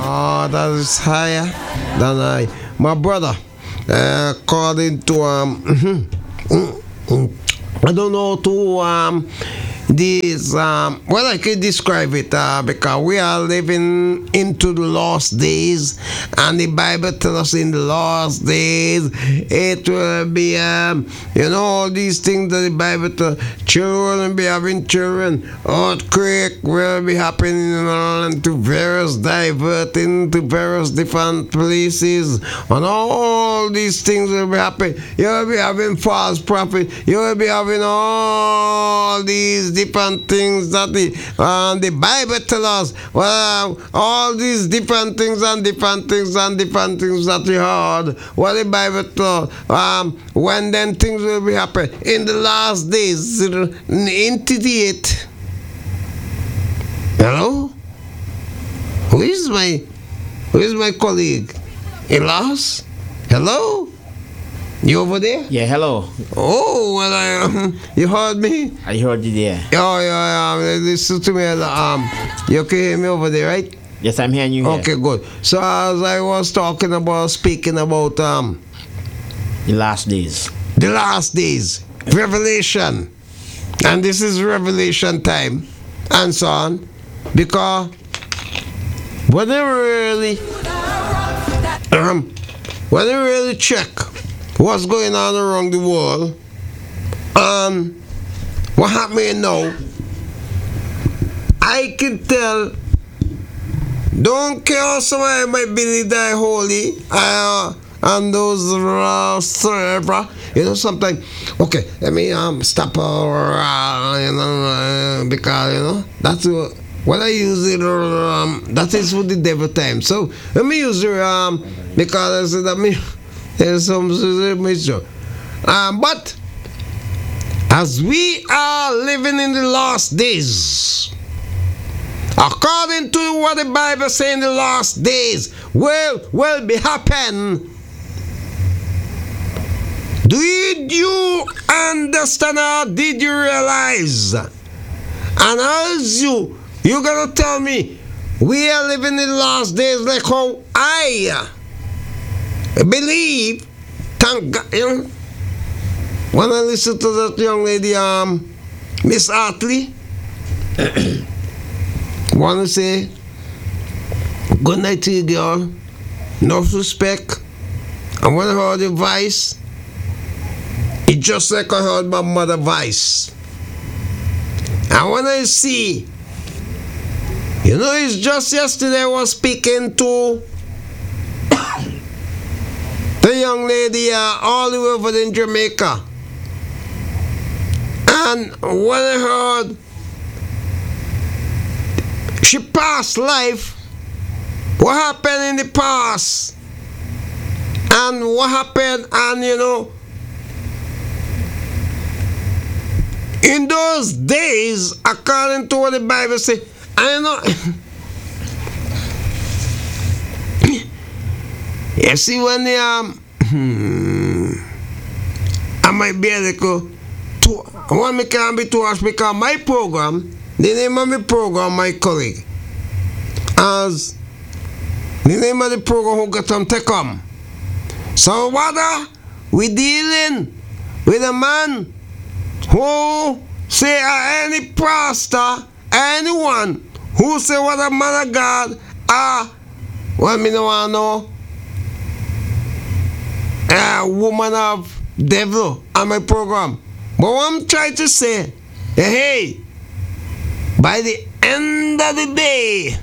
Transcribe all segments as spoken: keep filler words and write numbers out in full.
Oh, that is higher than I. My brother, uh, according to um, I don't know to um, this um, well I can describe it uh, because we are living into the last days, and the Bible tells us in the last days it will be um, you know all these things that the Bible tells. Children will be having children, earthquake will be happening and to various diverting to various different places, and all these things will be happening. You will be having false prophet, you will be having all these different things that the, uh, the Bible tells us. Well, all these different things and different things and different things that we heard. What the Bible tells um, when then things will be happening in the last days. Into the eight. Hello? Who is my who is my colleague? Elias? Hello? You over there? Yeah, hello. Oh, well, I, um, you heard me? I heard you there. Oh, yeah, yeah. Listen to me. Um, you can hear me over there, right? Yes, I'm hearing you here. Okay, good. So as I was talking about, speaking about um, the last days. The last days. Revelation. And this is revelation time. And so on. Because when they really um, when they really check what's going on around the world, um, what happening now, I can tell, don't care how somebody might believe that holy, uh, and those uh, cerebra, you know, sometimes, okay, let me um, stop, uh, you know, uh, because, you know, that's what, when I use it, um, that is for the devil time. So, let me use it, um, because I said that me, there's some mixture. Um, but as we are living in the last days, according to what the Bible says in the last days will will be happen. Did you understand or did you realize? And as you you gonna tell me we are living in the last days like how I believe, thank God, you know, when I listen to that young lady, um, Miss Hartley, want to say, good night to you, girl. No respect. And when I heard your voice, it just like I heard my mother's voice. And when I see, you know, it's just yesterday I was speaking to the young lady uh, all the way over in Jamaica. And when I heard she passed life, what happened in the past, and what happened, and you know, in those days, according to what the Bible says, I know. You see, when the um, hmm, I might be able to, to I want me can't be too harsh because my program, the name of my program, my colleague, as the name of the program who got them to come. So what are we dealing with a man who say uh, any pastor, anyone who say what a man of God are, well, me no want know, a woman of devil on my program. But what I'm trying to say, hey, by the end of the day,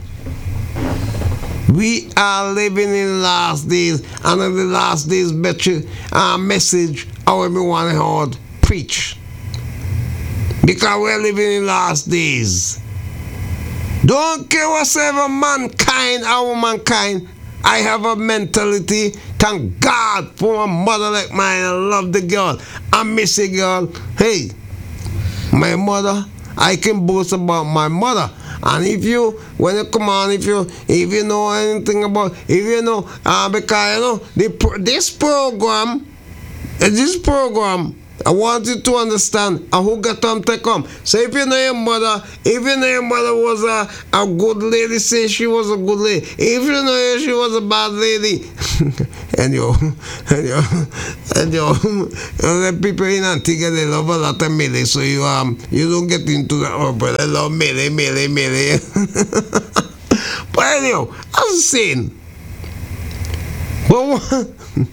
we are living in the last days, and in the last days uh, message our we want to heard preach. Because we're living in the last days. Don't care whatsoever mankind or womankind. I have a mentality. Thank God for a mother like mine. I love the girl. I miss the girl. Hey, my mother, I can boast about my mother. And if you, when you come on, if you, if you know anything about, if you know, uh, because you know, the, this program, uh, this program I want you to understand uh, who got them to come. So if you know your mother, if you know your mother was a, a good lady, say she was a good lady. If you know she was a bad lady, and you, and you, and you, the people in Antigua, they love a lot of melee, so you um you don't get into that. Oh, but I love melee, melee, melee. But anyhow, I was saying. But what?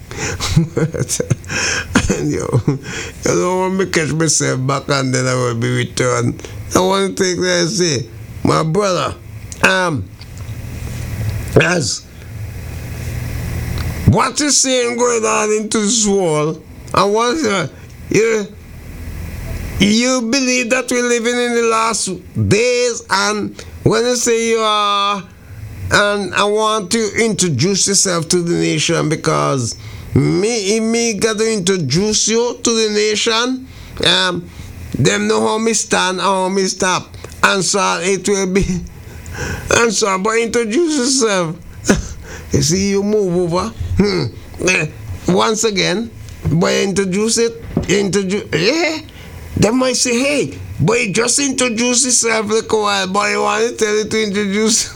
And yo, you don't want me to catch myself back and then I will be returned. I want to take that and say, my brother, um, as what is saying going on into this world, I want to, you, you believe that we're living in the last days, and when you say you are, and I want to introduce yourself to the nation, because me, me got to introduce you to the nation. Um, them know how me stand, how me stop, and so it will be. And so, but introduce yourself. You see, you move over. Hmm. Eh, once again, but introduce it. Introduce. Yeah. They might say, "Hey, boy, just introduce yourself like a while." But I want to tell you to introduce.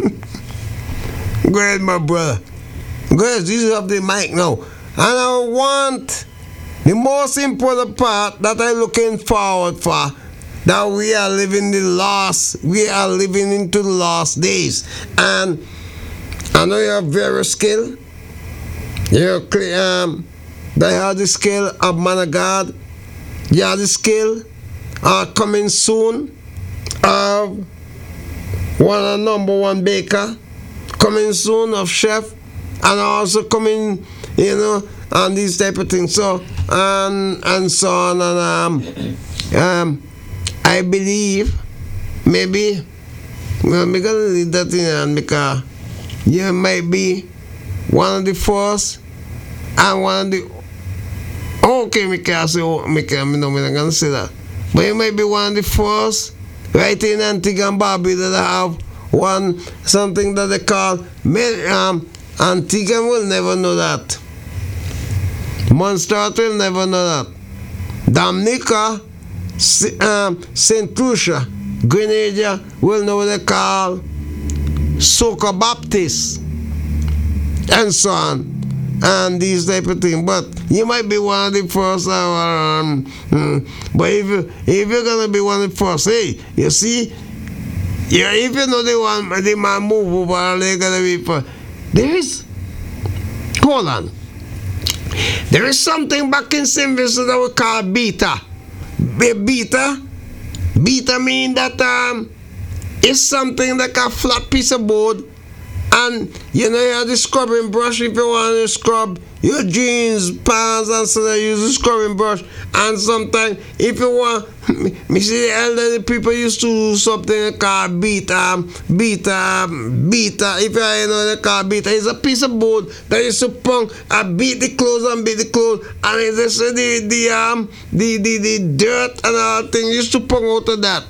Go ahead, my brother. Go ahead, you have the mic now. And I want the most important part that I'm looking forward for, that we are living the last, we are living into the last days. And I know you have various skill. You um, they have the skill of man of God. You have the skill uh, coming soon of one of number one baker. Coming soon of chef, and also coming, you know, and these type of things. So and and so on, and um, um, I believe maybe well, I'm gonna leave that in and because you might be one of the first and one of the okay, me can say oh, me can, me no, me not gonna say that, but you might be one of the first right in Antigua and Barbuda that have one something that they call um, Antigua will never know that. Montserrat will never know that. Dominica, um, Saint Lucia, Grenada will know what they call Soca Baptist, and so on, and these type of things. But you might be one of the first. Um, um, but if you if you're gonna be one of the first, hey, you see. Yeah, if you know they want they might move over, they're gonna be for there is hold on. There is something back in Saint Vincent that we call beta. Be- Beta. Beta mean that um it's something like a flat piece of board, and you know you have the scrubbing brush if you want to scrub your jeans, pants, and so that you use the scrubbing brush. And sometimes if you want, me see the elderly people used to do something called beta, beta, beta. If you know they call beta, it's a piece of board that used to punk and beat the clothes and beat the clothes, and it's just the the um the the, the dirt and all things used to punk out of that.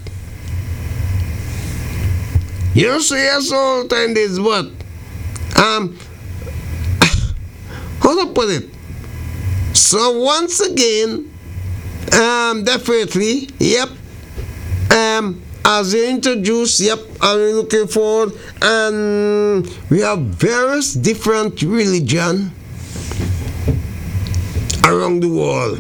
You know, so yes, all the time this what um. How to put it? So once again, um, definitely, yep. Um, as you introduce, yep, I'm looking forward, and we have various different religion around the world.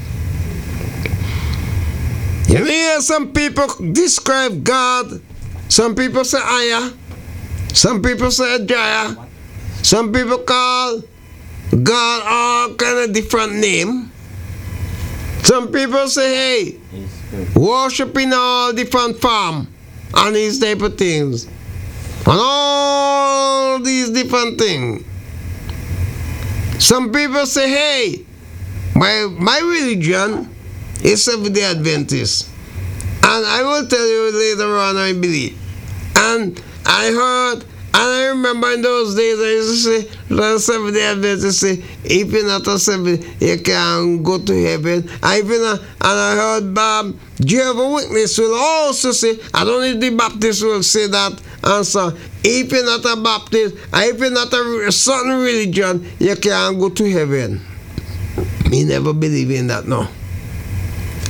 You know, hear some people describe God. Some people say Aya. Some people say Jaya. Some people call God all kind of different name. Some people say, hey, worshiping all different form and these type of things. And all these different things. Some people say, hey, my my religion is Seventh-day Adventist. And I will tell you later on, I believe. And I heard And I remember in those days, I used to say, the Seventh-day Adventist say, if you're not a seventh, you can go to heaven. And, if you're not, and I heard um, Jehovah's Witness will also say, I don't know if the Baptist will say that, and so, if you're not a Baptist, and if you're not a certain religion, you can't go to heaven. Me never believe in that, no.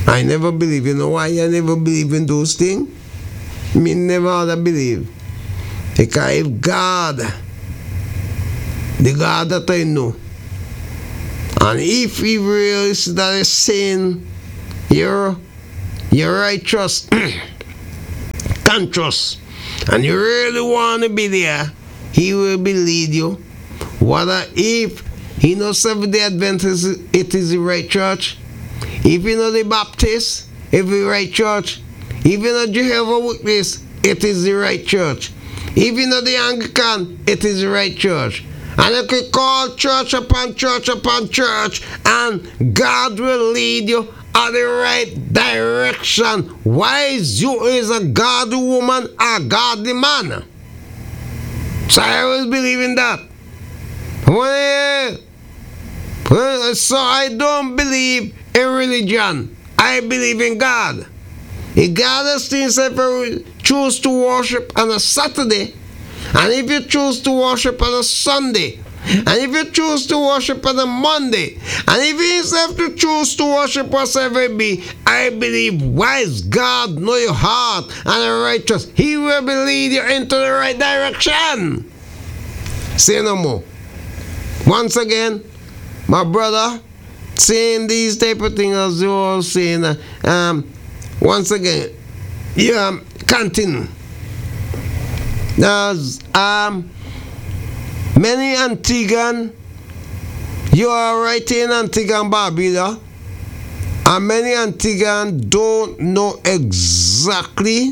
I never believe. You know why I never believe in those things? Me never had to believe. Because if God, the God that I know, and if He realizes that is saying you're, you're righteous, conscious, and you really want to be there, He will lead you. Whether if He knows Seventh-day Adventist, it is the right church. If you know the Baptist, if the right church. If you know Jehovah's Witness, it is the right church. If you know the Anglican, it is the right church. And you can call church upon church upon church, and God will lead you at the right direction. Why is you is a godly woman, a godly man? So I always believe in that. Well, so I don't believe in religion. I believe in God. If God has things, if you choose to worship on a Saturday, and if you choose to worship on a Sunday, and if you choose to worship on a Monday, and if you have to choose to worship whatever it be, I believe wise God know your heart and are righteous. He will lead you into the right direction. Say no more. Once again, my brother, saying these type of things as you all saying, uh, um, once again, you um, continue. There's um, many Antiguan, you are writing Antigua and Barbuda, and many Antiguan don't know exactly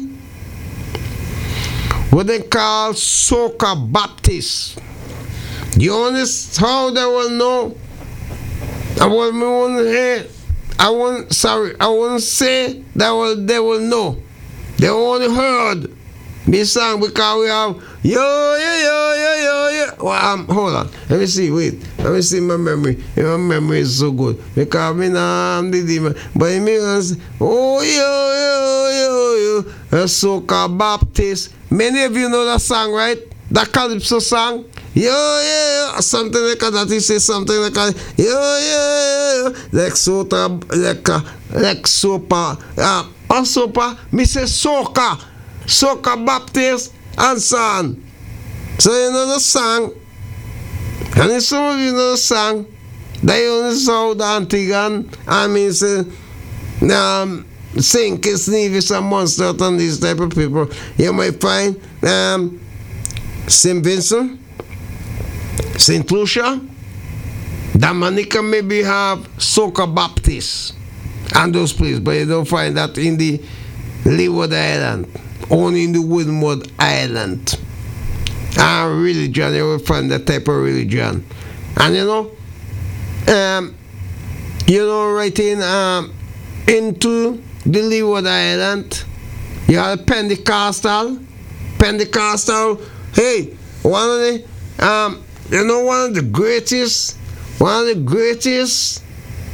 what they call Soca Baptist. You understand how they will know? I won't say, I won't, sorry, I won't say that will, they will know. They only heard me song because we have yo, yo, yo, yo, yo, yo. Well, um, hold on. Let me see, wait. Let me see my memory. My memory is so good. Because me nah, I'm the demon. But me was, oh, yo, yo, yo, yo. A Soca Baptist. Many of you know that song, right? That Calypso song. Yo, yeah, something like that. He says something like that. Yo, yeah, like soda, like, uh, like sopa, uh, or sopa, me say soca, soca Baptist, and son. So you know the song, and if some of you know the song, they only saw the Antiguan, I mean, say, um, Saint Kitts Nevis and Monster and these type of people. You might find um, Saint Vincent, Saint Lucia, Dominica maybe have Soca Baptist and those places, but you don't find that in the Leeward Island, only in the Woodmord Island. And religion, you will find that type of religion. And you know, um, you know, right in um, into the Leeward Island, you have Pentecostal, Pentecostal. Hey, one of the um. You know, one of the greatest, one of the greatest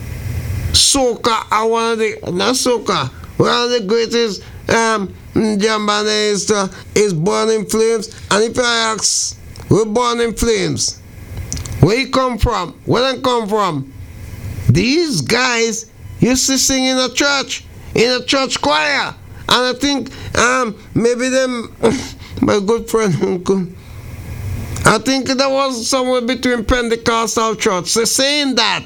soca, or one of the, not soca, one of the greatest um, Jambana is, uh, is Born in Flames. And if I ask, we're Born in Flames, where you come from? Where I come from? These guys used to sing in a church, in a church choir. And I think um, maybe them, my good friend, uncle, I think that was somewhere between Pentecostal church. So saying that,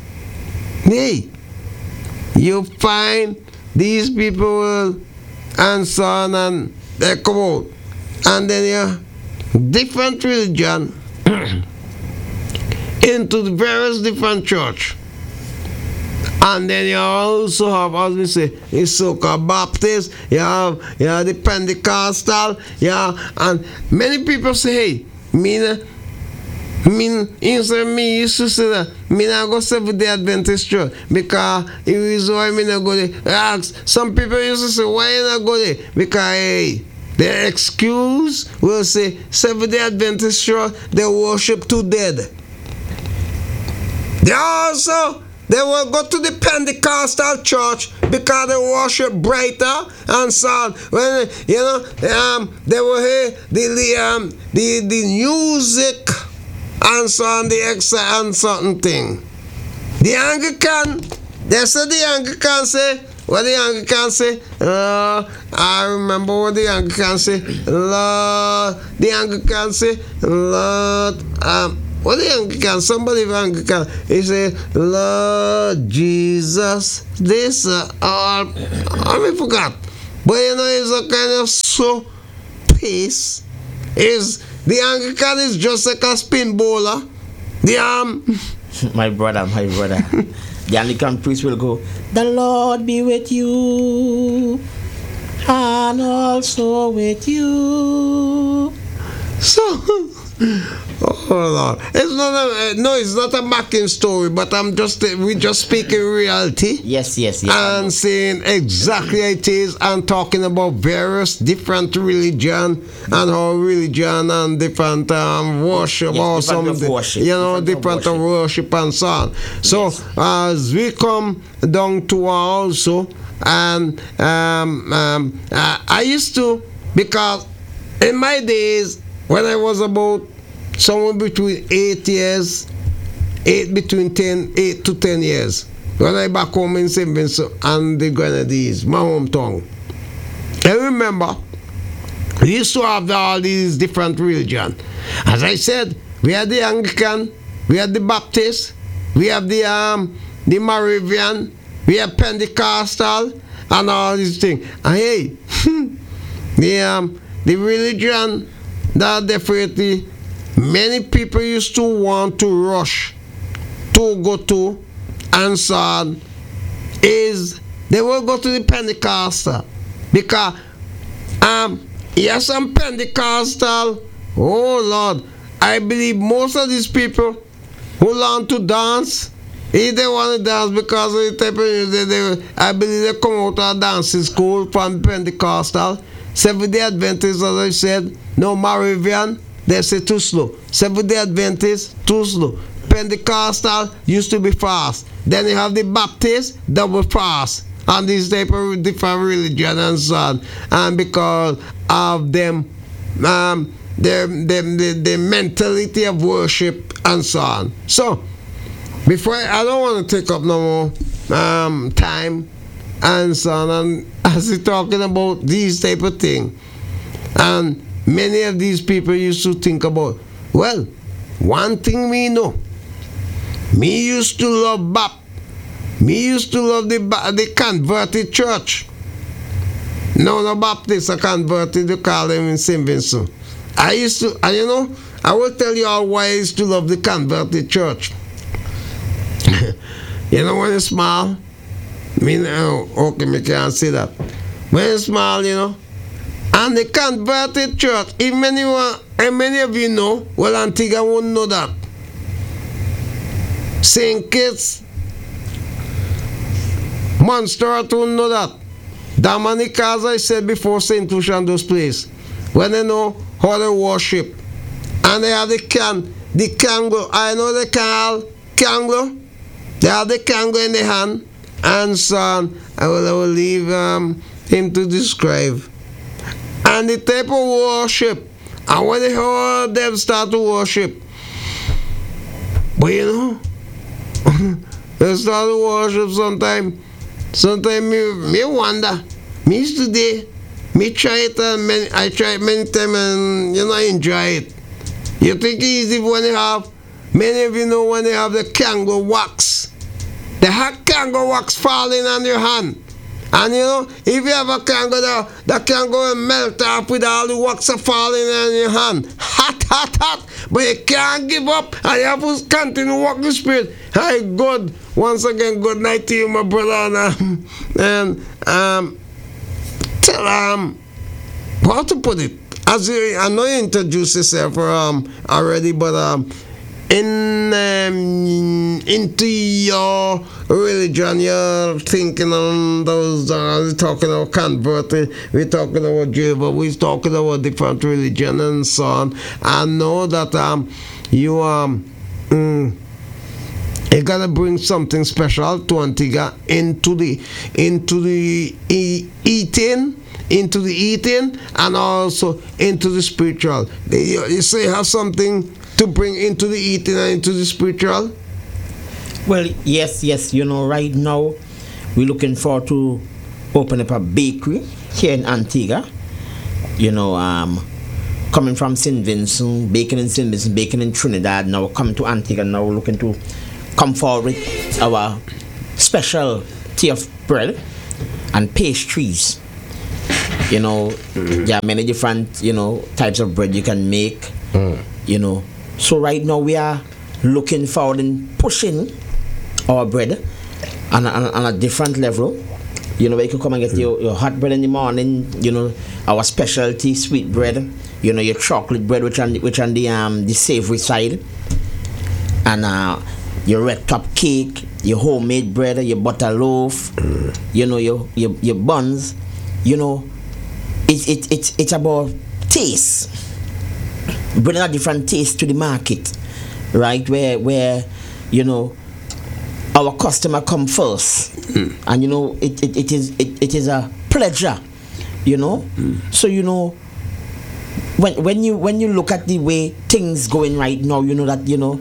hey, you find these people will answer and they come out. And then you different religion into the various different church. And then you also have, as we say, the Soca Baptist, you have, you have the Pentecostal, yeah, and many people say, hey, me, me, instead me used to say that, me not go Seventh-day Adventist church, because it is why me not go there. Ask, some people used to say, why you not go there? Because, hey, their excuse will say, Seventh-day Adventist church, they worship too dead. They also, they will go to the Pentecostal church because they worship brighter and so when you know um, they will hear the um, the the music and so on, the extra and certain thing. The Anglican, they say the Anglican say what the Anglican say? Uh, I remember what the Anglican say. Lord, the Anglican say, Lord, um, what the Anglican, somebody of Anglican, he say, Lord Jesus, this, uh, all, I forgot. But you know, it's a kind of so peace. Is the Anglican is just like a spin bowler. The um My brother, my brother. The Anglican priest will go, the Lord be with you, and also with you. so oh Lord, it's not a no, it's not a mocking story, but I'm just we just speaking reality. Yes, yes, yes. And saying exactly how it is and talking about various different religion and how religion and different um, worship Yes, or different something, of worship, you know, different different of of worship and so on. So Yes. as we come down to our also, and um, um, uh, I used to, because in my days when I was about somewhere between eight years, eight between ten, eight to ten years. When I back home in Saint Vincent and the Grenadines, my hometown. I remember we used to have all these different religions. As I said, we had the Anglican, we had the Baptist, we have the um the Moravian, we have Pentecostal, and all these things. And hey, the um the religion that definitely many people used to want to rush to go to and so on is they will go to the Pentecostal, because um yes, I'm Pentecostal. Oh Lord, I believe most of these people who learn to dance, if they want to dance because of the type of music, they, I believe they come out of dancing school from Pentecostal. Seventh-day Adventists, as I said, no Moravian, they say too slow. Seventh-day Adventists, too slow. Pentecostal used to be fast. Then you have the Baptists, that were fast. And these type of different religion and so on. And because of them, um, their, them, the, the mentality of worship and so on. So, before I, I don't want to take up no more um, time and so on, and as we're talking about these type of thing, and many of these people used to think about, well, one thing we know, me used to love Bap, me used to love the the converted church. No, no Baptist, I converted, you call them in Saint Vincent. I used to, and you know, I will tell you all why I used to love the converted church. You know, when you smile, me now, okay, me can't say that. When you smile, you know, and the converted church, if many, and many of you know, well, Antigua won't know that. Saint Kitts, Montserrat won't know that. Dominica, as I said before, Saint Lucia and those places, when they know how they worship, and they have the can, the kango, I know the can, kango, they have the kango in the hand, and so on. I will, I will leave um, him to describe. And the type of worship, and when they heard them start to worship, but you know, they start to worship sometime, sometime me, me wonder, me today, me try it, and many, I try it many times, and you know, I enjoy it. You think it's easy when you have, many of you know when they have the kango wax, the hot kango wax falling on your hand. And you know, if you have a kango, that, that kango will melt off with all the wax falling on your hand. Hot, hot, hot. But you can't give up, and you have to continue to walk the spirit. Hi, good. Once again, good night to you, my brother. And, um, and um, tell um, how to put it. As you, I know you introduced yourself um, already, but um, in um, into your religion, you're thinking on those, uh, we're talking about converting, we're talking about Jehovah, we're talking about different religion and so on. I know that um, you um, mm, you gotta bring something special to Antigua into the into the e- eating. into the eating and also into the spiritual. You, you say you have something to bring into the eating and into the spiritual? Well, yes, yes. You know, right now we're looking forward to open up a bakery here in Antigua. You know, um, coming from Saint Vincent, baking in Saint Vincent, baking in Trinidad. Now coming to Antigua. Now looking to come forward with our specialty of bread and pastries. You know, mm-hmm. there are many different, you know, types of bread you can make. Mm. You know, so right now we are looking forward and pushing our bread on a, on a, on a different level. You know, where you can come and get mm. your, your hot bread in the morning. You know, our specialty sweet bread. You know, your chocolate bread, which on the, which on the um the savory side, and uh, your red top cake, your homemade bread, your butter loaf. Mm. You know, your your your buns. You know, it's it, it, it's about taste. Bringing a different taste to the market, right? Where where you know our customer come first, mm. and you know it, it, it is it, it is a pleasure, you know. Mm. So you know when when you when you look at the way things going right now, you know that you know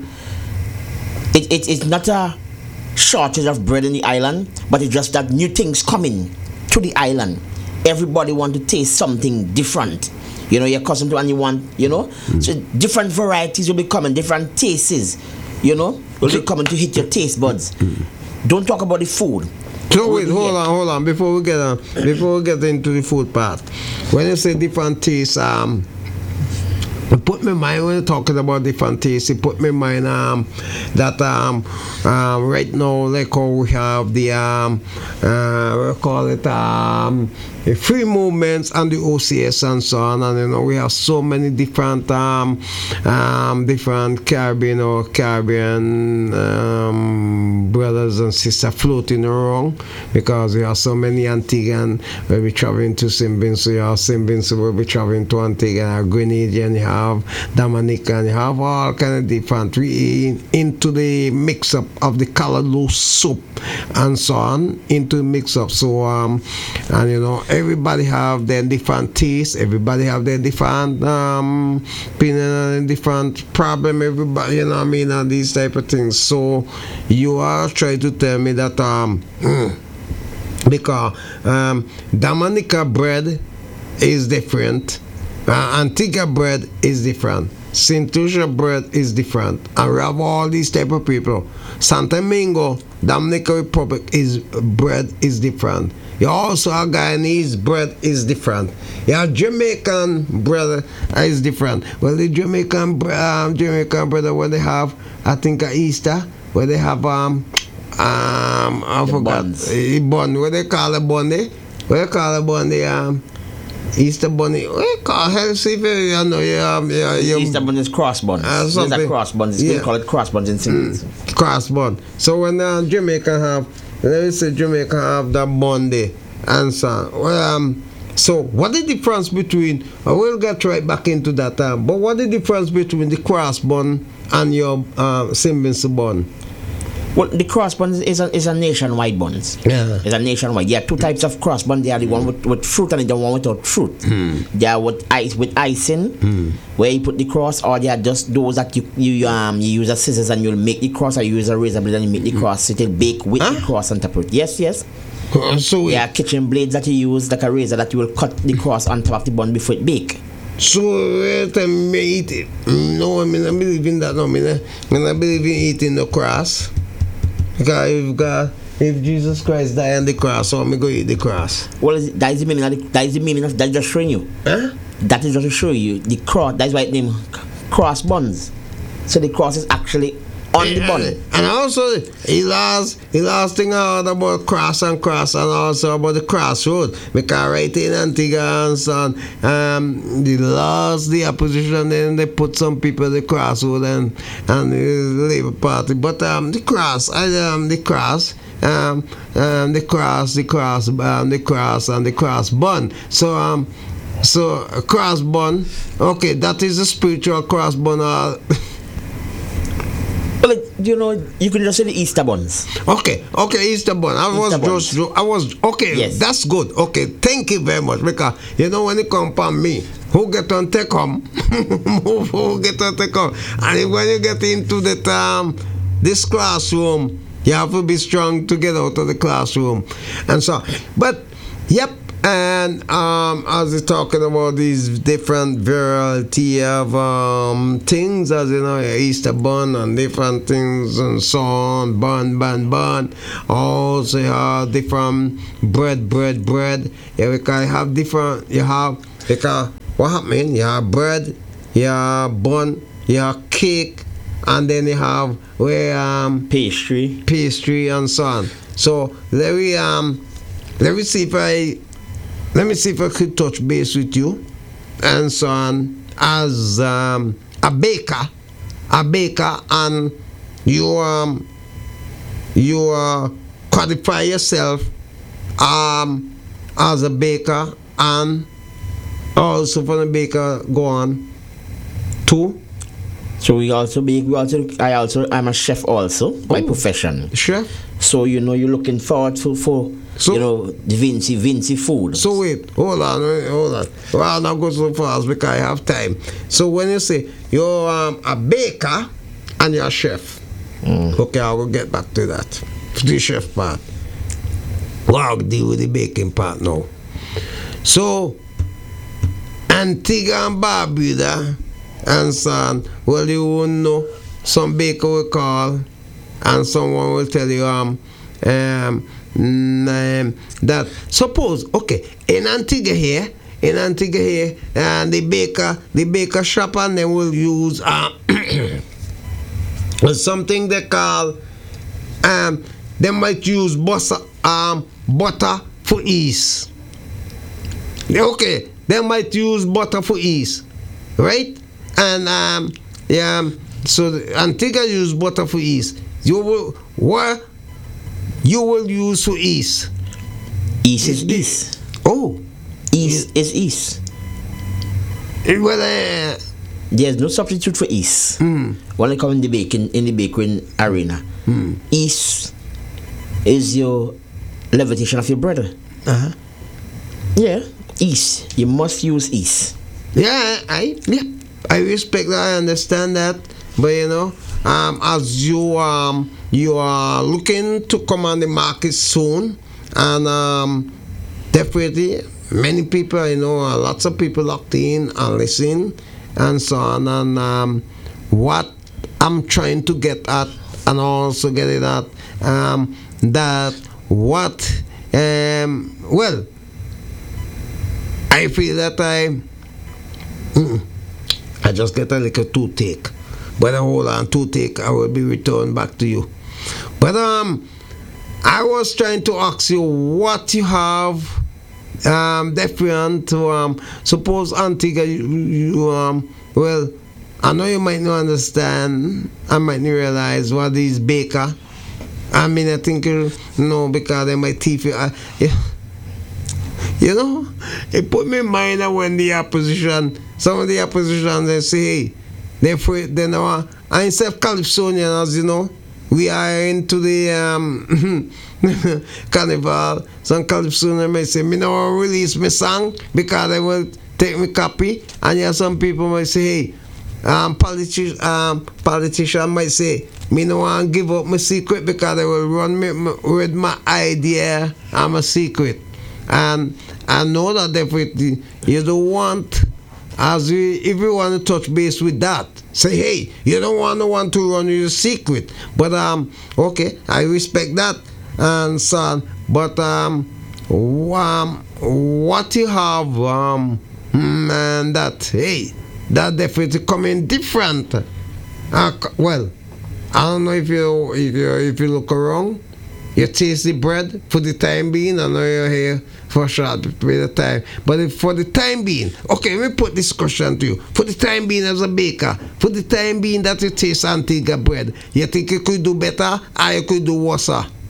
it, it it's not a shortage of bread in the island, but it's just that new things coming to the island. Everybody want to taste something different. You know, you're accustomed to and you want, you know, mm. so different varieties will be coming, different tastes, you know, will be coming to hit your taste buds. Mm. Don't talk about the food. So wait, hold on, hold on. Before we get on, before we get into the food part, when you say different tastes, um, it put me in mind when you're talking about different tastes. It put me in mind um that um, um right now, like how we have the um uh we call it um. the free movements and the O C S and so on, and you know we have so many different um, um, different Caribbean or Caribbean um, brothers and sisters floating around, because we have so many Antiguan where we traveling to Saint Vincent, you have Saint Vincent where we traveling to Antigua, you have Grenadian, you have Dominican, you have all kind of different. We in, into the mix up of the callaloo soup and so on, into the mix up. So um and you know everybody have their different tastes, everybody have their different um opinion and different problem, everybody, you know what I mean, and these type of things. So you are trying to tell me that um because um Dominica bread is different, uh, Antigua bread is different, Saint Lucia bread is different, and we have all these type of people. Santo Domingo, Dominican Republic is bread is different. You also have Guyanese bread is different. You have Jamaican bread is different. Well, the Jamaican um, Jamaican bread what they have, I think at Easter, where they have um um I the forgot buns. a bun. What they call a bun? They what they call a bun? The um. Easter bunny, what you call it? See if you know, yeah, yeah, yeah. Easter bun is cross buns. Uh, There's a cross buns. Yeah. They call it cross buns in Saint mm, cross bun. So when uh, Jamaica have, let me say Jamaica have that bun there and so on. Well, um, so what the difference between? I will get right back into that. Uh, but what the difference between the cross bun and your uh, Saint Vincent bun? Well, the cross buns is a is a nationwide buns. Yeah. It's a nationwide. There are two types of cross buns. There are the one with, with fruit and the one without fruit. Mm. They are with ice with icing, mm. where you put the cross, or they are just those that you you um you use a scissors and you'll make the cross, or you use a razor blade and you make the cross. It'll bake with huh? the cross on top of it. Yes, yes. Uh, so there are kitchen blades that you use, like a razor, that you will cut the cross on top of the bun before it bake. So wait a minute. No, I mean I believe in that. No, I mean I, I mean, I believe in eating the cross. Because if God, if Jesus Christ died on the cross, so I'm going to eat the cross. Well, that is the meaning of the, that is the meaning of that is just showing you. Huh? That is just to show you the cross. That's why it's named cross buns. So the cross is actually on the bun. And also, he lost, he lost thing out about cross and cross, and also about the crossroad. Because right in Antigua and son, um, they lost the opposition, and they put some people at the crossroad and and the Labour Party. But um, the cross, I um, the cross. Um, um, the cross, the cross, um, the cross, and the cross bun. So um, so a cross bun. Okay, that is a spiritual cross bun. Uh, Well, you know, you can just say the Easter buns. Okay, okay, Easter bun. I Easter was just, I was okay. Yes. That's good. Okay, thank you very much. Because you know when it come upon me, who get on take home, who get on take home, and when you get into the um, this classroom, you have to be strong to get out of the classroom, and so. But Yep. And um, as we're talking about these different variety of um, things, as you know, Easter bun and different things and so on, bun, bun, bun. Also, you have different bread, bread, bread. Yeah, because you have different, you have, because what happening? You have bread, you have bun, you have cake, and then you have where um, Pastry. pastry and so on. So let me um, let me see if I. Let me see if I could touch base with you and so on as um, a baker, a baker, and you um you uh, qualify yourself um as a baker, and also from the baker go on to So we also bake. We also. I also. I'm a chef also by Oh. profession. chef. So you know you're looking forward to for So- you know the Vinci Vinci food. So wait, hold on, wait, hold on. Well, I'll not go so fast because I have time. So when you say you're um, a baker and you're a chef, okay, I will get back to that. The chef part. Well, I'll deal with the baking part now. So Antigua and Barbuda and son, well, you won't know. Some baker will call and someone will tell you um um Mm, um, that suppose okay in Antigua here in Antigua here and the baker the baker shop and they will use uh, something they call um they might use butter um butter for ease. Okay, they might use butter for ease, right? And um yeah, um, so the Antigua use butter for ease. You will what you will use for ease. East is east. Oh, East is east. eh, well, uh, There's no substitute for east. mm, When it comes in the baking in the baking arena, mm, east is your levitation of your brother. uh-huh. Yeah, east. You must use east. Yeah, I yeah, I respect that. I understand that, but you know, um, as you um you are looking to come on the market soon, and um, definitely many people, you know, uh, lots of people locked in and listen and so on, and um, what I'm trying to get at, and also get it at, um, that what um well, I feel that I. Mm, I just get a little toothache. But I hold on, toothache, I will be returned back to you. But um, I was trying to ask you what you have um different to um. Suppose Antigua, you, you um. Well, I know you might not understand. I might not realize what is baker. I mean, I think you know because they might teeth you. Uh, yeah. You know, it put me in mind of when the opposition, some of the opposition, they say, hey, they afraid, they know, and instead of Calypsonian, as you know, we are into the um, carnival. Some Calypsonian may say, me no release my song because they will take me copy. And yeah, some people might say, hey, um, politi- um, politician might say, me no want to give up my secret because they will run me my, with my idea and my secret. And I know that definitely you don't want, as we, if you want to touch base with that, say, hey, you don't want to want to run your secret. But um, okay, I respect that and so on. But um, um, what you have um, and that hey, that definitely coming different. Uh, well, I don't know if you if you if you look around. You taste the bread for the time being. I know you're here for a short period of time. But if for the time being, okay, let me put this question to you. For the time being as a baker, for the time being that you taste Antigua bread, you think you could do better or you could do worse?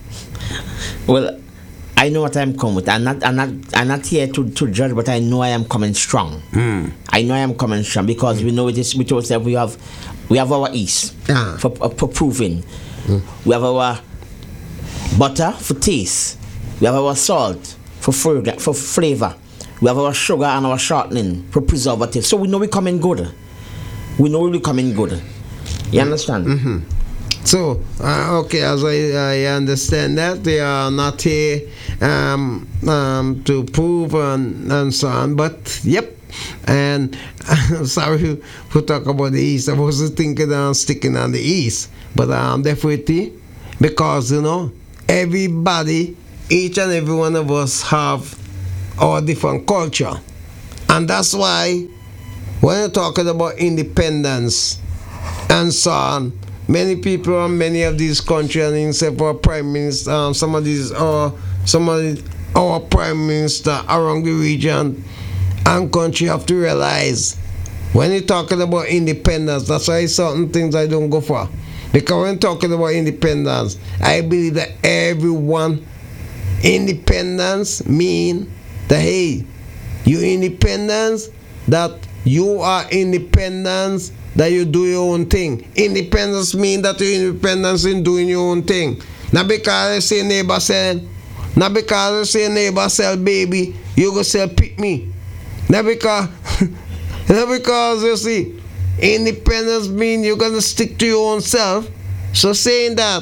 Well, I know what I'm coming with. I'm not, I'm not, I'm not here to, to judge, but I know I am coming strong. Mm. I know I am coming strong because we know it is. We told we have, we have our east Ah. for, for proving. Mm. We have our butter for taste. We have our salt for flavor. For flavor. We have our sugar and our shortening for preservative. So we know we coming good. We know we coming good. You understand? Mm-hmm. So, uh, okay, as I, I understand that, they are not here um, um, to prove and, and so on, but yep. And sorry for talk about the East. I wasn't thinking of sticking on the East, but um, definitely because you know everybody, each and every one of us have our different culture, and that's why when you're talking about independence and so on, many people in many of these countries and in several prime ministers, um, some of these uh, some of the, our prime minister around the region and country have to realize when you're talking about independence, that's why certain things I don't go for. Because when talking about independence, I believe that everyone independence mean that hey, you independence, that you are independence, that you do your own thing. Independence mean that you're independence in doing your own thing. Not because I say neighbor sell, not because I say neighbor sell baby, you go sell pick me. Not because, not because you see, independence mean you're gonna stick to your own self. So saying that,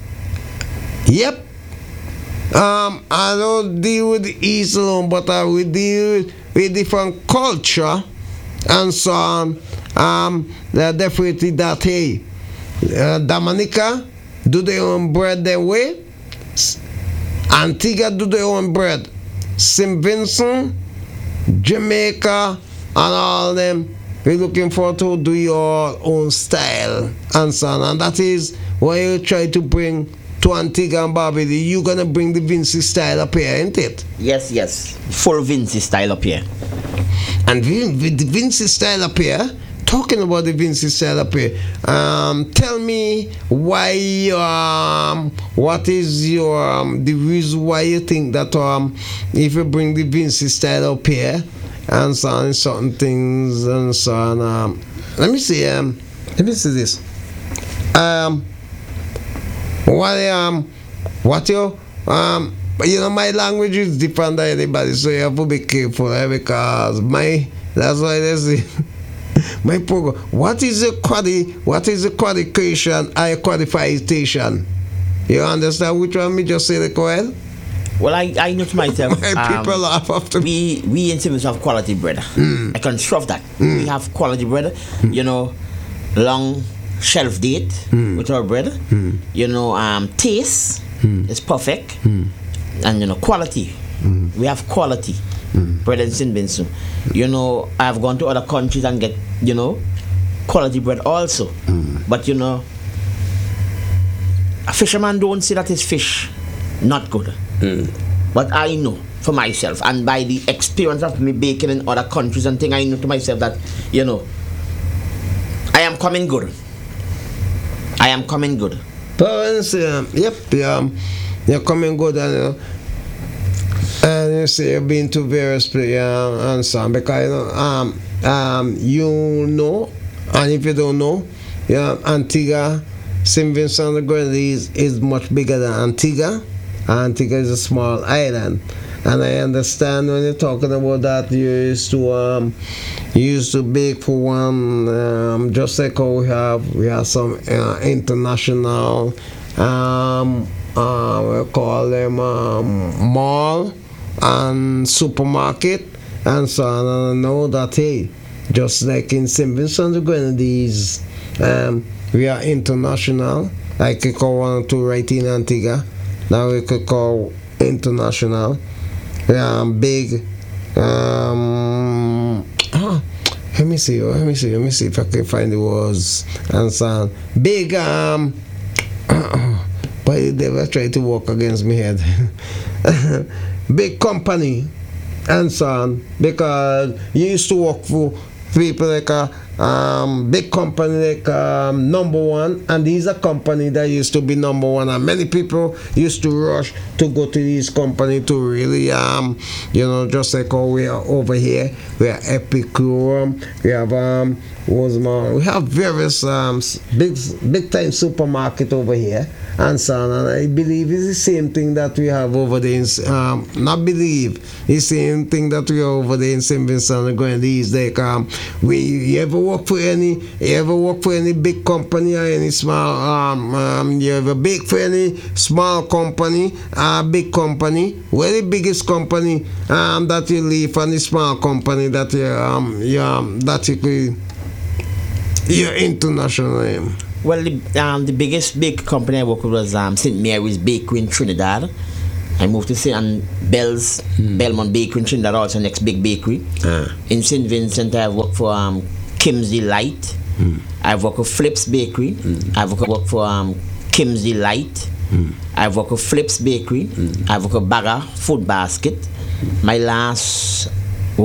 yep, um, I don't deal with the East alone, but I will deal with, with different culture and so on. Um, they're definitely that hey, uh, Dominica do their own bread their way. Antigua do their own bread. Saint Vincent, Jamaica, and all them, we're looking for to do your own style and so on. And that is what you try to bring to Antigua and Barbuda. You're gonna bring the Vinci style up here, ain't it? Yes, yes. Full Vinci style up here. And with the Vinci style up here, talking about the Vinci style up here, um, tell me why, um, what is your, um, the reason why you think that um, if you bring the Vinci style up here, and so on, certain things, and so on, um, let me see, um, let me see this, um, what, um, what you, um, you know, my language is different than anybody, so you have to be careful, eh, because my, that's why they say, my program, what is a quali, what is a qualification, I qualification? You understand which one me just say the well? Well, I, I know to myself, my um, people laugh after me. we we in Simmons have quality bread. Mm. I can shove that. Mm. We have quality bread, mm. you know, long shelf date mm. with our bread, mm. you know, um, taste mm. is perfect, mm. and you know, quality. Mm. We have quality mm. bread in Saint Vincent. You know, I've gone to other countries and get, you know, quality bread also. Mm. But you know, a fisherman don't say that his fish not good. Mm. But I know for myself, and by the experience of me baking in other countries and thing, I know to myself that, you know, I am coming good. I am coming good. Parents, um, yep, um, you're coming good, and uh, and you say you've been to various places uh, and so on, because you know, um, um, you know, and if you don't know, yeah, Antigua, Saint Vincent and the Grenadines is much bigger than Antigua. Antigua is a small island, and I understand when you're talking about that, you used to um, you used to bake for one, um, just like how we have we have some uh, international um, uh, we call them um, mall and supermarket and so on. And I know that hey, just like in Saint Vincent and the Grenadines, um, we are international. I could call one or two right in Antigua. Now we could call international. Um, big. Um, ah, let me see. Let me see. Let me see if I can find the words and so on. Big. Um, but the devil tried to walk against me head. Big company and so on, because you used to work for people like a um, big company like um, Number One, and these are companies that used to be number one, and many people used to rush to go to these companies to really, um, you know, just like how we are over here. We are Epicure, we have um, Rosemont. We have various um, s- big big time supermarket over here and so on. And I believe it's the same thing that we have over there. In, S- um, not believe it's the same thing that we have over there in Saint Vincent and Grenadines. Like um, we you ever work for any you ever work for any big company or any small um, um you ever bake for any small company or big company? Where the biggest company um that you leave and the small company that you um you um that you could you're international name. Well, the, um, the biggest big company I worked with was um, Saint Mary's Bakery in Trinidad. I moved to Saint and Bell's Belmont Bakery in Trinidad, also next big bakery. Ah. In Saint Vincent, I've worked for um, Kim's Delight. I've worked for Flips Bakery. I've worked for um, Kim's Delight. I've worked for Flips Bakery. I've worked for Bagger Food Basket. My last